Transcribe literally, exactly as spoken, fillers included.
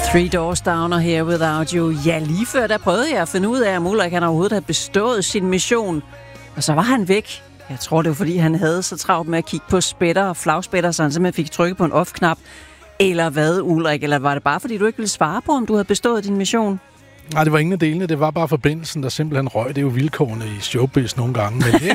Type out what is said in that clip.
Three Doors Down og Here Without You. Ja, lige før der prøvede jeg at finde ud af, om Ulrik han overhovedet havde bestået sin mission. Og så var han væk. Jeg tror, det var, fordi han havde så travlt med at kigge på spætter og flagspætter, så han simpelthen fik trykket på en off-knap. Eller hvad, Ulrik? Eller var det bare, fordi du ikke ville svare på, om du havde bestået din mission? Nej, det var ingen af delene. Det var bare forbindelsen, der simpelthen røg. Det er jo vilkårene i showbiz nogle gange. Men det,